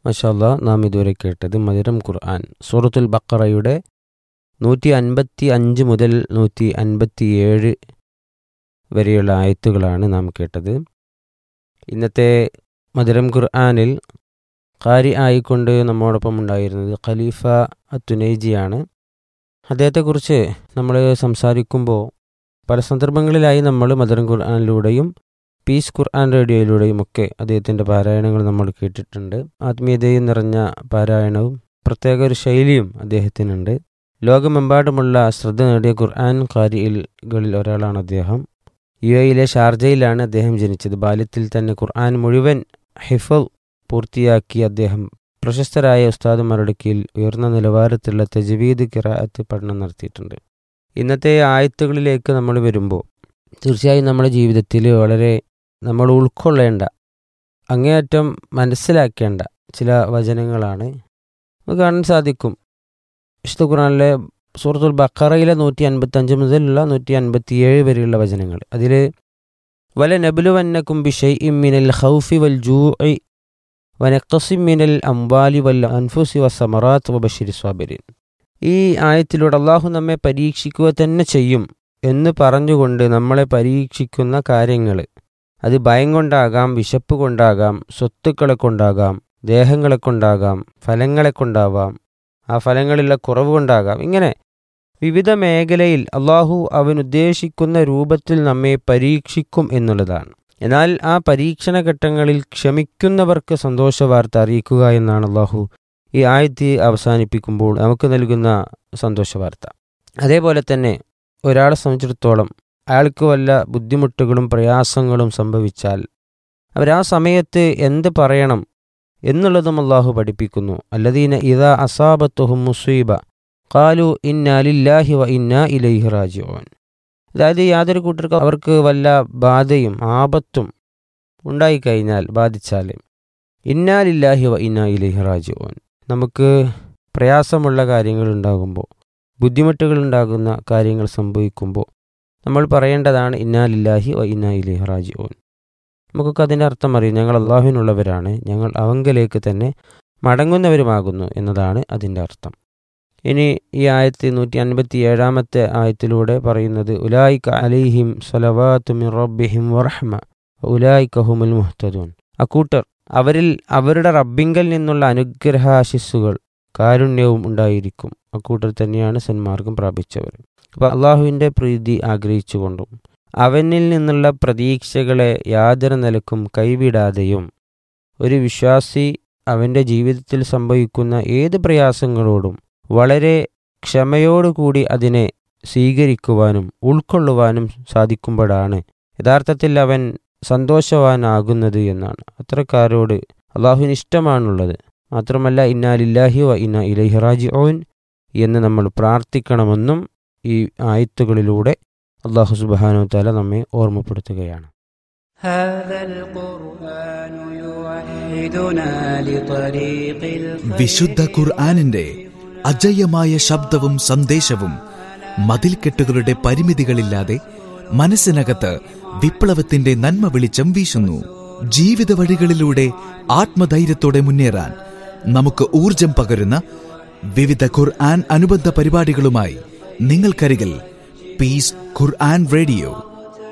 മാഷാല്ലാ, നാം ഇതുവരെ കേട്ടത് മധുരം ഖുർആൻ സൂറത്തുൽ ബഖറയുടെ 155 മുതൽ 157 വരെയുള്ള ആയത്തുകളാണ് നാം കേട്ടത്. ഇന്നത്തെ മധുരം ഖുർആനിൽ ഖാരി ആയിക്കൊണ്ട് നമ്മോടൊപ്പം ഉണ്ടായിരുന്നത് ഖലീഫ അത്തുനൈജിയാണ്. അദ്ദേഹത്തെക്കുറിച്ച് നമ്മൾ സംസാരിക്കുമ്പോൾ പല സന്ദർഭങ്ങളിലായി നമ്മൾ മധുരം ഖുർആനിലൂടെയും പീസ് ഖുർആൻ റേഡിയോയിലൂടെയും ഒക്കെ അദ്ദേഹത്തിൻ്റെ പാരായണങ്ങൾ നമ്മൾ കേട്ടിട്ടുണ്ട്. ആത്മീയതയും നിറഞ്ഞ പാരായണവും പ്രത്യേക ഒരു ശൈലിയും അദ്ദേഹത്തിനുണ്ട്. ലോകമെമ്പാടുമുള്ള ശ്രദ്ധ നേടിയ ഖുർആൻ ഖാരികളിൽ ഒരാളാണ് അദ്ദേഹം. UAE ഷാർജയിലാണ് അദ്ദേഹം ജനിച്ചത്. ബാല്യത്തിൽ തന്നെ ഖുർആൻ മുഴുവൻ ഹിഫ്ള് പൂർത്തിയാക്കി അദ്ദേഹം പ്രശസ്തരായ ഉസ്താദുമാരുടെ കീഴിൽ ഉയർന്ന നിലവാരത്തിലുള്ള തജ്വീദ് ഖിറാഅത്ത് പഠനം നടത്തിയിട്ടുണ്ട്. ഇന്നത്തെ ആയത്തുകളിലേക്ക് നമ്മൾ വരുമ്പോൾ തീർച്ചയായും നമ്മുടെ ജീവിതത്തിൽ വളരെ നമ്മൾ ഉൾക്കൊള്ളേണ്ട, അങ്ങേയറ്റം മനസ്സിലാക്കേണ്ട ചില വചനങ്ങളാണ് നമുക്ക് കാണാൻ സാധിക്കും. വിശുദ്ധ ഖുർആനിലെ സൂറത്തുൽ ബഖറയിലെ 155 മുതലുള്ള 157 വരെയുള്ള വചനങ്ങൾ. അതിൽ വലനബ്ലുവന്നകും ബിശൈഇൻ മിനൽ ഖൗഫി വൽ ജൂഇ വനഖ്സിൻ മിനൽ അംവാലി വൽ അൻഫുസി വസ്സമറാത്ത് വബശിരിസ് സ്വാബിരീൻ. ഈ ആയത്തിലൂടെ അള്ളാഹു നമ്മെ പരീക്ഷിക്കുക തന്നെ ചെയ്യും എന്ന് പറഞ്ഞുകൊണ്ട് നമ്മളെ പരീക്ഷിക്കുന്ന കാര്യങ്ങൾ, അത് ഭയം കൊണ്ടാകാം, വിശപ്പ് കൊണ്ടാകാം, സ്വത്തുക്കളെ കൊണ്ടാകാം, ദേഹങ്ങളെ കൊണ്ടാകാം, ഫലങ്ങളെ കൊണ്ടാവാം, ആ ഫലങ്ങളിലുള്ള കുറവ് കൊണ്ടാകാം. ഇങ്ങനെ വിവിധ മേഖലയിൽ അള്ളാഹു അവനുദ്ദേശിക്കുന്ന രൂപത്തിൽ നമ്മെ പരീക്ഷിക്കും എന്നുള്ളതാണ്. എന്നാൽ ആ പരീക്ഷണ ഘട്ടങ്ങളിൽ ക്ഷമിക്കുന്നവർക്ക് സന്തോഷവാർത്ത അറിയിക്കുക എന്നാണ് അള്ളാഹു ഈ ആയത്ത് അവസാനിപ്പിക്കുമ്പോൾ നമുക്ക് നൽകുന്ന സന്തോഷവാർത്ത. അതേപോലെ തന്നെ ഒരാളെ സംബന്ധിച്ചിടത്തോളം അയാൾക്ക് വല്ല ബുദ്ധിമുട്ടുകളും പ്രയാസങ്ങളും സംഭവിച്ചാൽ അവരാ സമയത്ത് എന്ത് പറയണം എന്നുള്ളതും അള്ളാഹു പഠിപ്പിക്കുന്നു. അല്ലദീന ഇദാ അസാബത്തുഹും മുസീബ ഖാലു ഇന്നാ ലില്ലാഹി വ ഇന്നാ ഇലൈഹി റാജിഊൻ. അതായത് യാതൊരു കൂട്ടർക്കും അവർക്ക് വല്ല ബാധയും ആപത്തും ഉണ്ടായിക്കഴിഞ്ഞാൽ, ബാധിച്ചാൽ ഇന്നാ ലില്ലാഹി വ ഇന്നാ ഇലൈഹി റാജിഊൻ, നമുക്ക് പ്രയാസമുള്ള കാര്യങ്ങൾ ഉണ്ടാകുമ്പോൾ, ബുദ്ധിമുട്ടുകൾ ഉണ്ടാകുന്ന കാര്യങ്ങൾ സംഭവിക്കുമ്പോൾ നമ്മൾ പറയേണ്ടതാണ് ഇന്നാ ലില്ലാഹി വ ഇന്നാ ഇലൈഹി റാജിഊൻ. നമുക്കൊക്കെ അതിൻ്റെ അർത്ഥം അറിയും. ഞങ്ങൾ അള്ളാഹുവിനുള്ളവരാണ്, ഞങ്ങൾ അവങ്കലേക്ക് തന്നെ മടങ്ങുന്നവരുമാകുന്നു എന്നതാണ് അതിൻ്റെ അർത്ഥം. ഇനി ഈ ആയത്ത് 157 ആയത്തിലൂടെ പറയുന്നത് ഉലായിക അലൈഹിം സ്വലവാത്തു മിർ റബ്ബിഹിം വറഹ്മ ഉലായിക ഹുമുൽ മുഹ്തദൂൻ. അക്കൂട്ടർ അവരിൽ അവരുടെ റബ്ബിങ്കൽ നിന്നുള്ള അനുഗ്രഹാശിസ്സുകൾ കാരുണ്യവും ഉണ്ടായിരിക്കും, അക്കൂട്ടർ തന്നെയാണ് സന്മാർഗം പ്രാപിച്ചവർ. അപ്പോൾ അള്ളാഹുവിൻ്റെ പ്രീതി ആഗ്രഹിച്ചുകൊണ്ടും അവനിൽ നിന്നുള്ള പ്രതീക്ഷകളെ യാതൊരു നിലക്കും കൈവിടാതെയും ഒരു വിശ്വാസി അവൻ്റെ ജീവിതത്തിൽ സംഭവിക്കുന്ന ഏത് പ്രയാസങ്ങളോടും വളരെ ക്ഷമയോടുകൂടി അതിനെ സ്വീകരിക്കുവാനും ഉൾക്കൊള്ളുവാനും സാധിക്കുമ്പോഴാണ് യഥാർത്ഥത്തിൽ അവൻ സന്തോഷവാനാകുന്നത് എന്നാണ്. അത്തരക്കാരോട് അള്ളാഹുവിന് ഇഷ്ടമാണുള്ളത്. മാത്രമല്ല ഇന്നാ ലില്ലാഹി വ ഇന്നാ ഇലൈഹി റാജിഊൻ എന്ന് നമ്മൾ പ്രാർത്ഥിക്കണമെന്നും ഈ ആയത്തുകളിലൂടെ അള്ളാഹു സുബ്ഹാനഹു വ തആല നമ്മെ ഓർമ്മപ്പെടുത്തുകയാണ്. വിശുദ്ധ ഖുർആനിന്റെ അജയ്യമായ ശബ്ദവും സന്ദേശവും മതിൽക്കെട്ടുകളുടെ പരിമിതികളില്ലാതെ മനസ്സിനകത്ത് വിപ്ലവത്തിന്റെ നന്മ വെളിച്ചം വീശുന്നു. ജീവിത വഴികളിലൂടെ ആത്മധൈര്യത്തോടെ മുന്നേറാൻ നമുക്ക് ഊർജം പകരുന്ന വിവിധ ഖുർആൻ അനുബന്ധ പരിപാടികളുമായി നിങ്ങൾക്കരികിൽ പീസ് ഖുർആൻ റേഡിയോ.